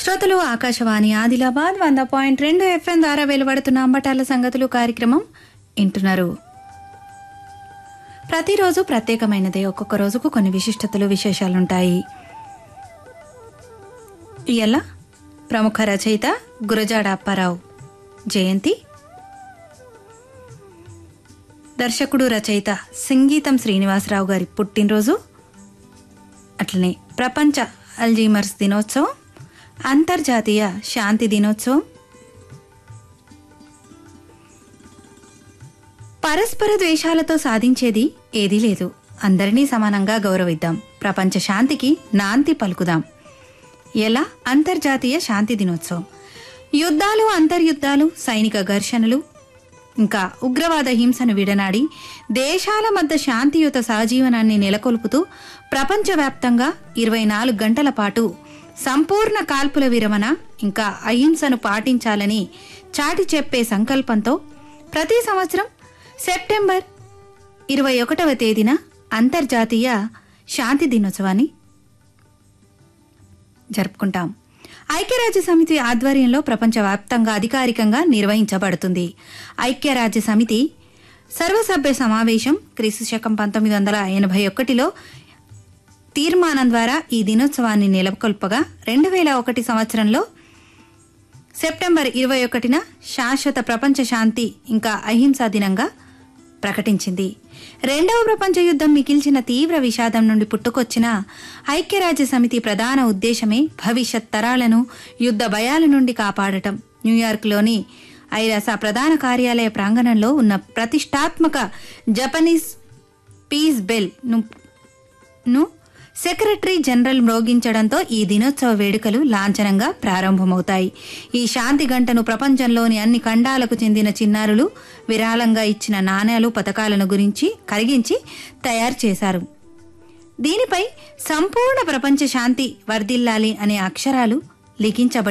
శ్రోతలు ఆకాశవాణి ఆదిలాబాద్ 100.2 FM ద్వారా వెలువడుతున్న అంబటాల సంగతులు కార్యక్రమం వింటున్నారు. ప్రతిరోజు ప్రత్యేకమైనదే, ఒక్కొక్క రోజుకు కొన్ని విశిష్టతలు విశేషాలుంటాయి. ఇయ్యాల ప్రముఖ రచయిత గురజాడ అప్పారావు జయంతి, దర్శకుడు రచయిత సంగీతం శ్రీనివాసరావు గారి పుట్టినరోజు, అట్లనే ప్రపంచ అల్జీమర్స్ దినోత్సవం, అంతర్జాతీయ శాంతి దినోత్సవం. పరస్పర ద్వేషాలతో సాధించేది ఏదీ లేదు, అందరినీ సమానంగా గౌరవిద్దాం, ప్రపంచ శాంతికి నాంది పలుకుదాం. ఎలా? అంతర్జాతీయ శాంతి దినోత్సవం. యుద్ధాలు, అంతర్యుద్ధాలు, సైనిక ఘర్షణలు, ఇంకా ఉగ్రవాద హింసను విడనాడి దేశాల మధ్య శాంతియుత సహజీవనాన్ని నెలకొల్పుతూ ప్రపంచవ్యాప్తంగా 24 గంటల పాటు సంపూర్ణ కాల్పుల విరమణ ఇంకా అహింసను పాటించాలని చాటి చెప్పే సంకల్పంతో ప్రతి సంవత్సరం సెప్టెంబర్ 21వ తేదీన అంతర్జాతీయ శాంతి దినోత్సవాన్ని జరుపుకుంటాం. ఐక్యరాజ్య సమితి ఆధ్వర్యంలో ప్రపంచవ్యాప్తంగా అధికారికంగా నిర్వహించబడుతుంది. ఐక్యరాజ్య సమితి సర్వసభ్య సమావేశం క్రీస్తుశకం 1981లో తీర్మానం ద్వారా ఈ దినోత్సవాన్ని నెలకొల్పగా 2001 సంవత్సరంలో సెప్టెంబర్ 21న శాశ్వత ప్రపంచ శాంతి ఇంకా అహింసా దినంగా ప్రకటించింది. రెండవ ప్రపంచ యుద్ధం మిగిల్చిన తీవ్ర విషాదం నుండి పుట్టుకొచ్చిన ఐక్యరాజ్య సమితి ప్రధాన ఉద్దేశమే భవిష్యత్ తరాలను యుద్ధ భయాల నుండి కాపాడటం. న్యూయార్క్లోని ఐరాస ప్రధాన కార్యాలయ ప్రాంగణంలో ఉన్న ప్రతిష్టాత్మక జపనీస్ పీస్ బెల్ ను సెక్రటరీ జనరల్ మ్రోగించడంతో ఈ దినోత్సవ వేడుకలు లాంఛనంగా ప్రారంభమవుతాయి. ఈ శాంతి గంటను ప్రపంచంలోని అన్ని ఖండాలకు చెందిన చిన్నారులు విరాళంగా ఇచ్చిన నాణేలు, పథకాలను గురించి కరిగించి తయారు చేశారు. దీనిపై సంపూర్ణ ప్రపంచ శాంతి వర్ధిల్లాలి అనే అక్షరాలు లిఖించబడి